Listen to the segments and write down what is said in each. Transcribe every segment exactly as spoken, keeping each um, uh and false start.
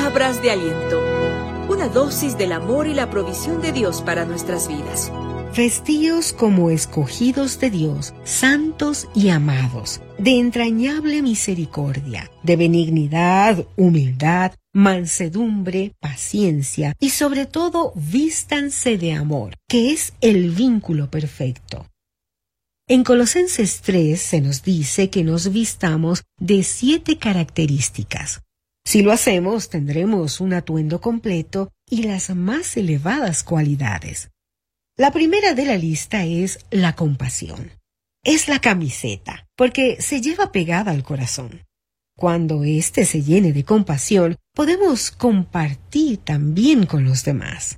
Palabras de aliento. Una dosis del amor y la provisión de Dios para nuestras vidas. Vestíos como escogidos de Dios, santos y amados, de entrañable misericordia, de benignidad, humildad, mansedumbre, paciencia y sobre todo vístanse de amor, que es el vínculo perfecto. En Colosenses tres se nos dice que nos vistamos de siete características. Si lo hacemos, tendremos un atuendo completo y las más elevadas cualidades. La primera de la lista es la compasión. Es la camiseta, porque se lleva pegada al corazón. Cuando éste se llene de compasión, podemos compartir también con los demás.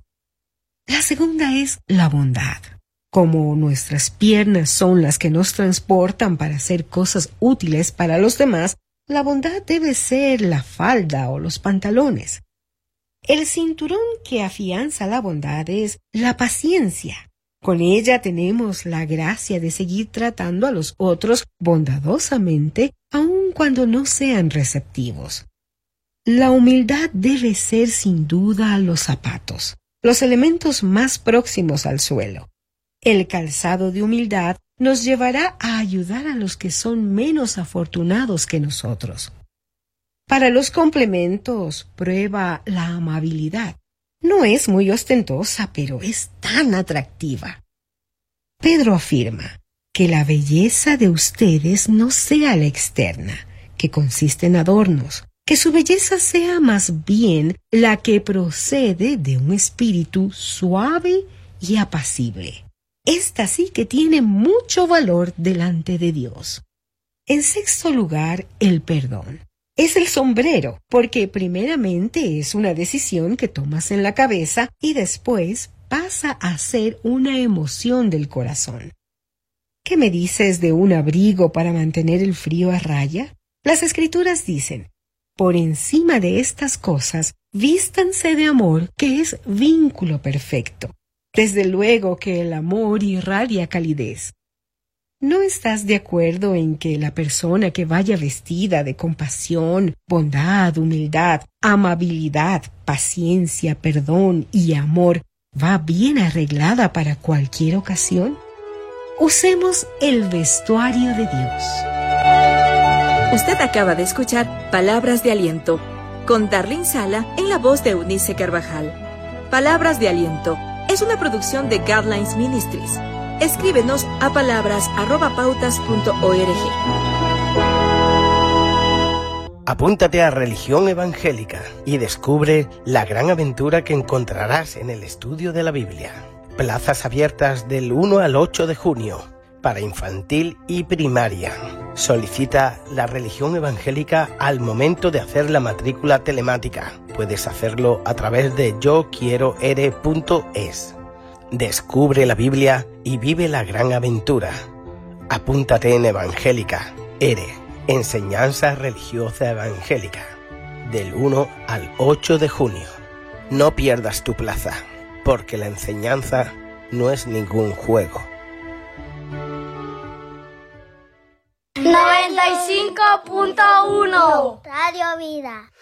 La segunda es la bondad. Como nuestras piernas son las que nos transportan para hacer cosas útiles para los demás, la bondad debe ser la falda o los pantalones. El cinturón que afianza la bondad es la paciencia. Con ella tenemos la gracia de seguir tratando a los otros bondadosamente, aun cuando no sean receptivos. La humildad debe ser sin duda los zapatos, los elementos más próximos al suelo. El calzado de humildad nos llevará a ayudar a los que son menos afortunados que nosotros. Para los complementos, prueba la amabilidad. No es muy ostentosa, pero es tan atractiva. Pedro afirma que la belleza de ustedes no sea la externa, que consiste en adornos, que su belleza sea más bien la que procede de un espíritu suave y apacible. Esta sí que tiene mucho valor delante de Dios. En sexto lugar, el perdón. Es el sombrero, porque primeramente es una decisión que tomas en la cabeza y después pasa a ser una emoción del corazón. ¿Qué me dices de un abrigo para mantener el frío a raya? Las Escrituras dicen, por encima de estas cosas, vístanse de amor, que es vínculo perfecto. Desde luego que el amor irradia calidez. ¿No estás de acuerdo en que la persona que vaya vestida de compasión, bondad, humildad, amabilidad, paciencia, perdón y amor va bien arreglada para cualquier ocasión? Usemos el vestuario de Dios. Usted acaba de escuchar Palabras de Aliento con Darlene Sala en la voz de Eunice Carvajal. Palabras de Aliento es una producción de Godlines Ministries. Escríbenos a palabras arroba pautas punto org. Apúntate a Religión Evangélica y descubre la gran aventura que encontrarás en el estudio de la Biblia. Plazas abiertas del uno al ocho de junio para infantil y primaria. Solicita la Religión Evangélica al momento de hacer la matrícula telemática. Puedes hacerlo a través de yo quiero ere punto es. Descubre la Biblia y vive la gran aventura. Apúntate en Evangélica, E R E, Enseñanza Religiosa Evangélica, del uno al ocho de junio. No pierdas tu plaza, porque la enseñanza no es ningún juego. noventa y cinco punto uno Radio Vida.